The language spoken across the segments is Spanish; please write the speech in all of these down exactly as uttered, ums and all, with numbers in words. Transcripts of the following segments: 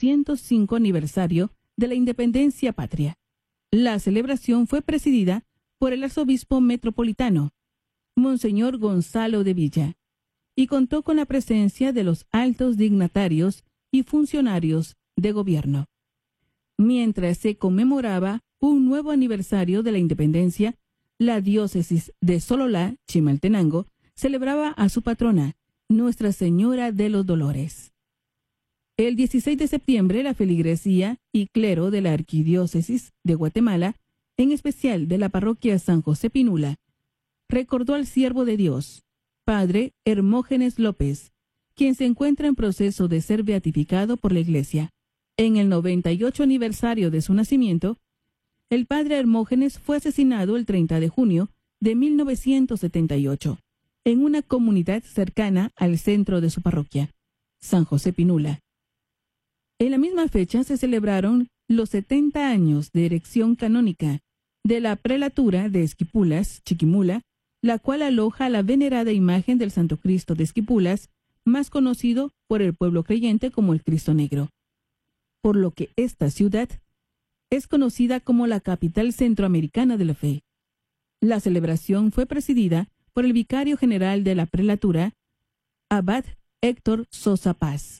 doscientos cinco aniversario de la independencia patria. La celebración fue presidida por el arzobispo metropolitano, Monseñor Gonzalo de Villa, y contó con la presencia de los altos dignatarios y funcionarios de gobierno. Mientras se conmemoraba un nuevo aniversario de la independencia, la diócesis de Sololá, Chimaltenango, celebraba a su patrona, Nuestra Señora de los Dolores. El dieciséis de septiembre, la feligresía y clero de la Arquidiócesis de Guatemala, en especial de la parroquia San José Pinula, recordó al siervo de Dios, Padre Hermógenes López, quien se encuentra en proceso de ser beatificado por la Iglesia. En el noventa y ocho aniversario de su nacimiento, el padre Hermógenes fue asesinado el treinta de junio de mil novecientos setenta y ocho, en una comunidad cercana al centro de su parroquia, San José Pinula. En la misma fecha se celebraron los setenta años de erección canónica de la prelatura de Esquipulas, Chiquimula, la cual aloja la venerada imagen del Santo Cristo de Esquipulas, más conocido por el pueblo creyente como el Cristo Negro, por lo que esta ciudad es conocida como la capital centroamericana de la fe. La celebración fue presidida por el vicario general de la prelatura, Abad Héctor Sosa Paz.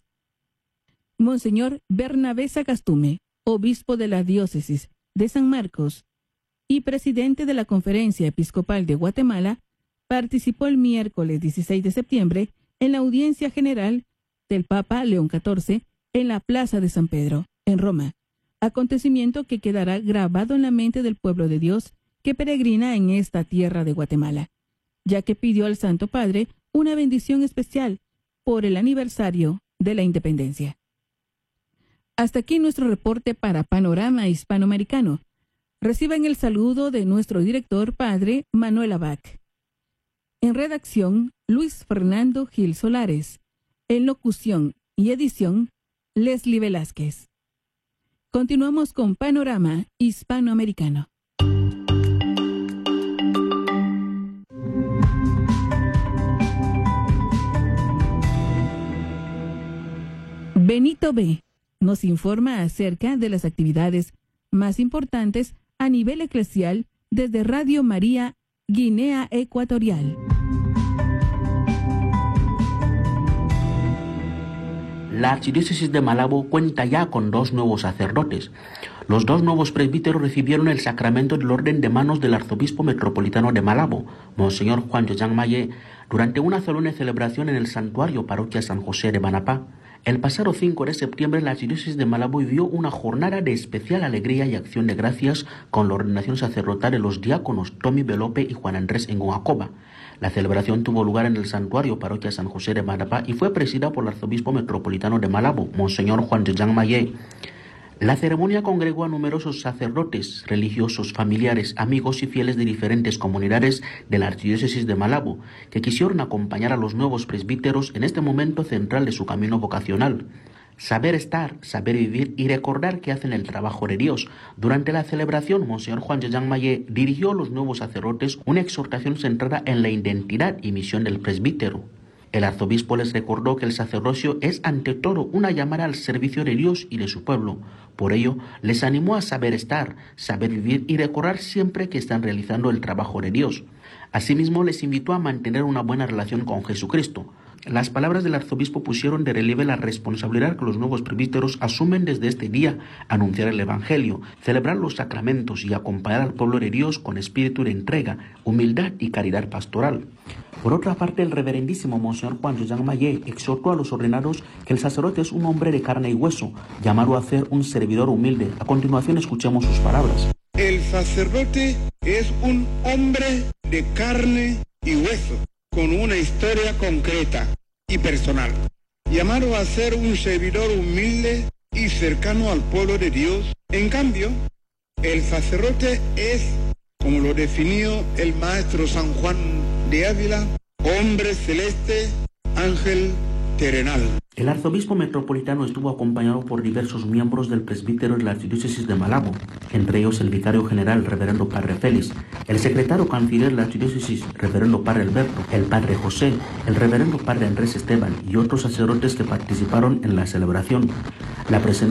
Monseñor Bernabé Sagastume, obispo de la diócesis de San Marcos y presidente de la Conferencia Episcopal de Guatemala, participó el miércoles dieciséis de septiembre en la audiencia general del Papa León catorce en la Plaza de San Pedro, en Roma, acontecimiento que quedará grabado en la mente del pueblo de Dios que peregrina en esta tierra de Guatemala, ya que pidió al Santo Padre una bendición especial por el aniversario de la independencia. Hasta aquí nuestro reporte para Panorama Hispanoamericano. Reciban el saludo de nuestro director, Padre Manuel Abad. En redacción, Luis Fernando Gil Solares. En locución y edición, Leslie Velázquez. Continuamos con Panorama Hispanoamericano. Benito B. nos informa acerca de las actividades más importantes a nivel eclesial desde Radio María, Guinea Ecuatorial. La Archidiócesis de Malabo cuenta ya con dos nuevos sacerdotes. Los dos nuevos presbíteros recibieron el sacramento del orden de manos del arzobispo metropolitano de Malabo, Monseñor Juan José Maye, durante una solemne celebración en el santuario parroquia San José de Manapá. El pasado cinco de septiembre, la Archidiócesis de Malabo vivió una jornada de especial alegría y acción de gracias con la ordenación sacerdotal de los diáconos Tommy Belope y Juan Andrés Engoacoba. La celebración tuvo lugar en el santuario parroquia San José de Manapá y fue presidida por el arzobispo metropolitano de Malabo, Monseñor Juan José Maye. La ceremonia congregó a numerosos sacerdotes, religiosos, familiares, amigos y fieles de diferentes comunidades de la Archidiócesis de Malabo, que quisieron acompañar a los nuevos presbíteros en este momento central de su camino vocacional. Saber estar, saber vivir y recordar que hacen el trabajo de Dios. Durante la celebración, Monseñor Juan José Maye dirigió a los nuevos sacerdotes una exhortación centrada en la identidad y misión del presbítero. El arzobispo les recordó que el sacerdocio es ante todo una llamada al servicio de Dios y de su pueblo. Por ello, les animó a saber estar, saber vivir y recordar siempre que están realizando el trabajo de Dios. Asimismo, les invitó a mantener una buena relación con Jesucristo. Las palabras del arzobispo pusieron de relieve la responsabilidad que los nuevos presbíteros asumen desde este día: anunciar el Evangelio, celebrar los sacramentos y acompañar al pueblo de Dios con espíritu de entrega, humildad y caridad pastoral. Por otra parte, el reverendísimo Monseñor Juan José Maye exhortó a los ordenados que el sacerdote es un hombre de carne y hueso, llamado a ser un servidor humilde. A continuación, escuchemos sus palabras. El sacerdote es un hombre de carne y hueso, con una historia concreta y personal, llamado a ser un servidor humilde y cercano al pueblo de Dios. En cambio, el sacerdote es, como lo definió el maestro San Juan de Ávila, hombre celeste, ángel terrenal. El arzobispo metropolitano estuvo acompañado por diversos miembros del presbítero de la Archidiócesis de Malabo, entre ellos el vicario general, reverendo Padre Félix, el secretario canciller de la Archidiócesis, reverendo Padre Alberto, el Padre José, el reverendo Padre Andrés Esteban y otros sacerdotes que participaron en la celebración. La presentación